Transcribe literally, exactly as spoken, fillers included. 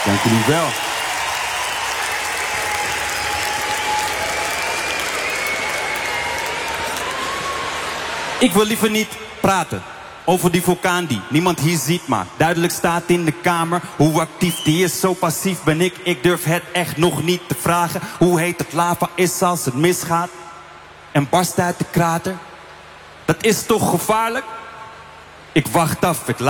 Dank jullie wel. Ik wil liever niet praten over die vulkaan die niemand hier ziet, maar duidelijk staat in de kamer. Hoe actief die is, zo passief ben ik. Ik durf het echt nog niet te vragen. Hoe heet het lava is als het misgaat en barst uit de krater. Dat is toch gevaarlijk? Ik wacht af, ik